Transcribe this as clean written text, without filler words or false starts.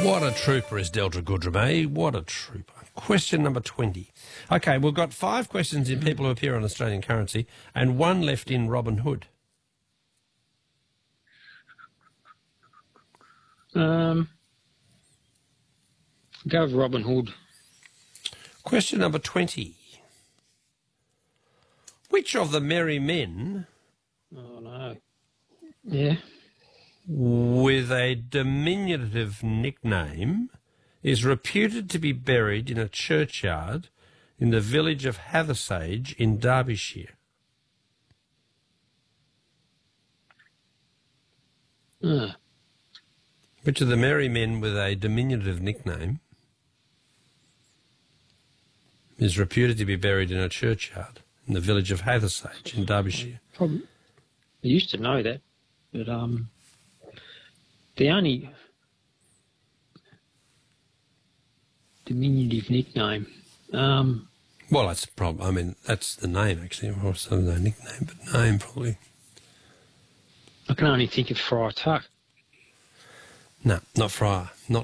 What a trooper is Delta Goodrum, eh? What a trooper. Question number 20. Okay, we've got 5 questions in people who appear on Australian currency and 1 left in Robin Hood. Go with Robin Hood. Question number 20. Which of the merry men Oh, no. Yeah. with a diminutive nickname is reputed to be buried in a churchyard in the village of Hathersage in Derbyshire? Which of the merry men with a diminutive nickname is reputed to be buried in a churchyard in the village of Hathersage in Derbyshire? Probably. I used to know that, but the only diminutive nickname. Well, that's the problem. I mean, that's the name, actually. Or some no nickname, but name, probably. I can only think of Friar Tuck. No, not Friar. Not